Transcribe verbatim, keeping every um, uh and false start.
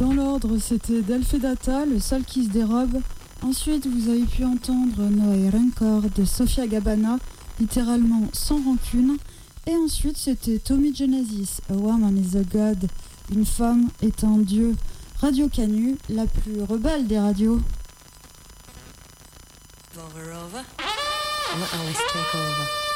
Dans l'ordre, c'était Delphedata, le seul qui se dérobe. Ensuite, vous avez pu entendre Noé Rancor de Sofia Gabana, littéralement sans rancune. Et ensuite, c'était Tommy Genesis, A Woman is a God, une femme est un dieu. Radio Canu, la plus rebelle des radios. Over, over. Let Alice take over.